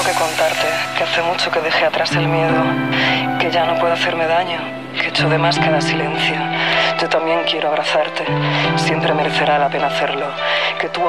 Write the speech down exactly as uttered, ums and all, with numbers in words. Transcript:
que contarte que hace mucho que dejé atrás el miedo, que ya no puedo hacerme daño, que echo de más cada silencio. Yo también quiero abrazarte, siempre merecerá la pena hacerlo, que tú